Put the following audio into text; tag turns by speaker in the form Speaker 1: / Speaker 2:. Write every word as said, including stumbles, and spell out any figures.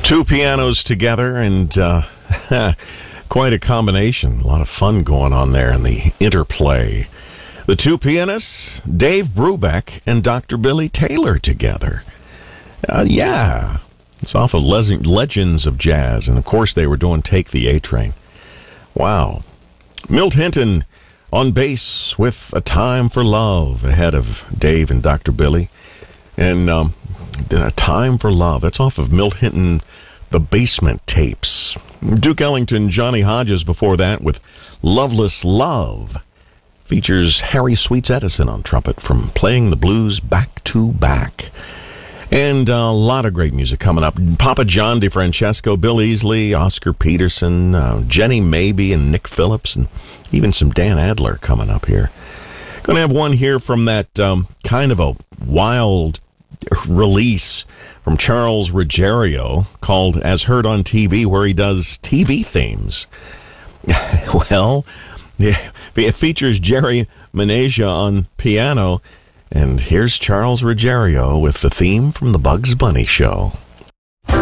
Speaker 1: Two pianos together, and uh, quite a combination. A lot of fun going on there in the interplay. The two pianists, Dave Brubeck and Doctor Billy Taylor together. Uh, yeah, it's off of Les- Legends of Jazz, and of course they were doing Take the A-Train. Wow. Milt Hinton on bass with A Time for Love ahead of Dave and Doctor Billy. And um, A Time for Love, that's off of Milt Hinton, The Basement Tapes. Duke Ellington, Johnny Hodges before that with Loveless Love. Features Harry Sweets Edison on trumpet from Playing the Blues Back to Back. And a lot of great music coming up. Papa John DeFrancesco, Bill Easley, Oscar Peterson, uh, Jenny Mabie, and Nick Phillips, and even some Dan Adler coming up here. Going to have one here from that um, kind of a wild release from Charles Ruggiero called As Heard on T V, where he does T V themes. Well, yeah, it features Jerry Menasha on piano, and here's Charles Ruggiero with the theme from the Bugs Bunny Show.